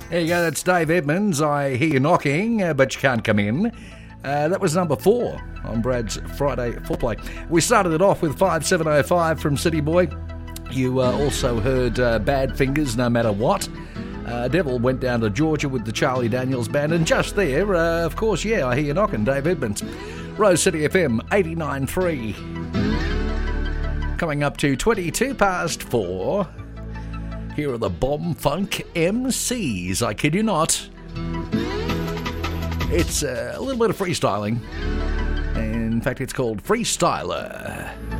There you go, that's Dave Edmonds. I hear you knocking, but you can't come in. That was number 4 on Brad's Friday foreplay. We started it off with 5705 from City Boy. You also heard Bad Fingers, No Matter What. Devil went down to Georgia with the Charlie Daniels Band. And just there, of course, yeah, I hear you knocking, Dave Edmonds. Rose City FM, 89.3. Coming up to 22 past 4. Here are the Bomb Funk MCs, I kid you not. It's a little bit of freestyling. In fact, it's called Freestyler.